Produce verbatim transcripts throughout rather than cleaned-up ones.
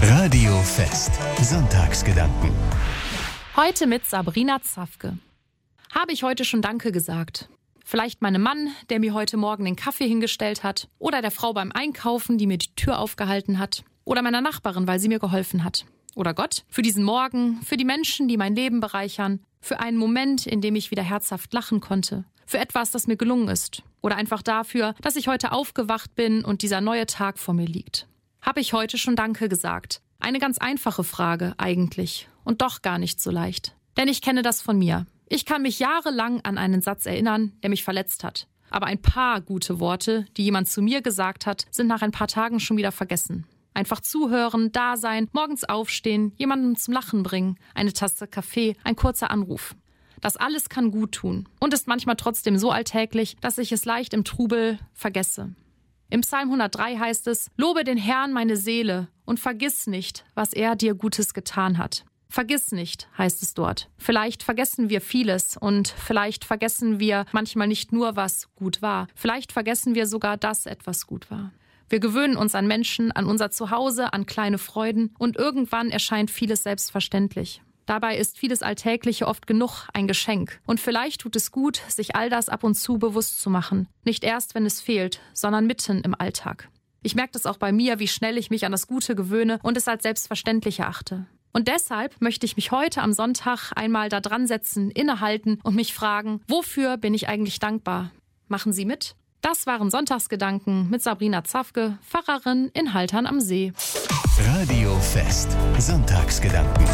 Radio Fest. Sonntagsgedanken. Heute mit Sabrina Zafke. Habe ich heute schon Danke gesagt? Vielleicht meinem Mann, der mir heute Morgen den Kaffee hingestellt hat. Oder der Frau beim Einkaufen, die mir die Tür aufgehalten hat. Oder meiner Nachbarin, weil sie mir geholfen hat. Oder Gott, für diesen Morgen, für die Menschen, die mein Leben bereichern. Für einen Moment, in dem ich wieder herzhaft lachen konnte. Für etwas, das mir gelungen ist. Oder einfach dafür, dass ich heute aufgewacht bin und dieser neue Tag vor mir liegt. Habe ich heute schon Danke gesagt? Eine ganz einfache Frage eigentlich und doch gar nicht so leicht. Denn ich kenne das von mir. Ich kann mich jahrelang an einen Satz erinnern, der mich verletzt hat. Aber ein paar gute Worte, die jemand zu mir gesagt hat, sind nach ein paar Tagen schon wieder vergessen. Einfach zuhören, da sein, morgens aufstehen, jemanden zum Lachen bringen, eine Tasse Kaffee, ein kurzer Anruf. Das alles kann gut tun und ist manchmal trotzdem so alltäglich, dass ich es leicht im Trubel vergesse. Im Psalm hundertdrei heißt es: Lobe den Herrn meine Seele und vergiss nicht, was er dir Gutes getan hat. Vergiss nicht, heißt es dort. Vielleicht vergessen wir vieles und vielleicht vergessen wir manchmal nicht nur, was gut war. Vielleicht vergessen wir sogar, dass etwas gut war. Wir gewöhnen uns an Menschen, an unser Zuhause, an kleine Freuden und irgendwann erscheint vieles selbstverständlich. Dabei ist vieles Alltägliche oft genug ein Geschenk. Und vielleicht tut es gut, sich all das ab und zu bewusst zu machen. Nicht erst, wenn es fehlt, sondern mitten im Alltag. Ich merke das auch bei mir, wie schnell ich mich an das Gute gewöhne und es als selbstverständlich erachte. Und deshalb möchte ich mich heute am Sonntag einmal da dran setzen, innehalten und mich fragen, wofür bin ich eigentlich dankbar? Machen Sie mit? Das waren Sonntagsgedanken mit Sabrina Zafke, Pfarrerin in Haltern am See. Radio Fest. Sonntagsgedanken.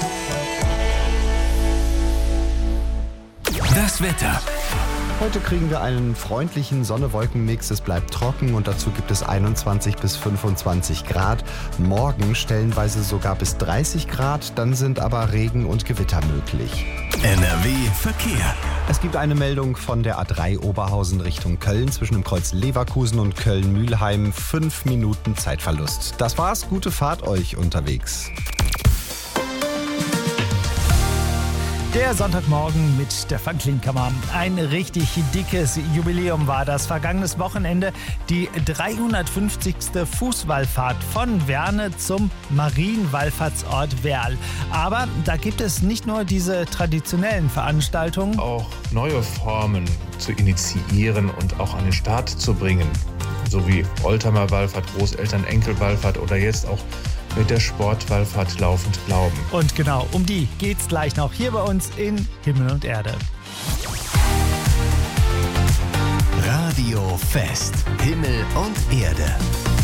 Das Wetter. Heute kriegen wir einen freundlichen Sonne-Wolken-Mix. Es bleibt trocken und dazu gibt es einundzwanzig bis fünfundzwanzig Grad. Morgen stellenweise sogar bis dreißig Grad, dann sind aber Regen und Gewitter möglich. N R W Verkehr. Es gibt eine Meldung von der A drei Oberhausen Richtung Köln zwischen dem Kreuz Leverkusen und Köln-Mühlheim. Fünf Minuten Zeitverlust. Das war's. Gute Fahrt euch unterwegs. Der Sonntagmorgen mit Stefan Klinkhammer. Ein richtig dickes Jubiläum war das. Vergangenes Wochenende die dreihundertfünfzigste Fußwallfahrt von Werne zum Marienwallfahrtsort Werl. Aber da gibt es nicht nur diese traditionellen Veranstaltungen. Auch neue Formen zu initiieren und auch an den Start zu bringen. So wie Oldtimer-Wallfahrt, Großeltern-Enkel-Wallfahrt oder jetzt auch mit der Sportwallfahrt Laufend Glauben. Und genau, um die geht's gleich noch hier bei uns in Himmel und Erde. Radio Fest. Himmel und Erde.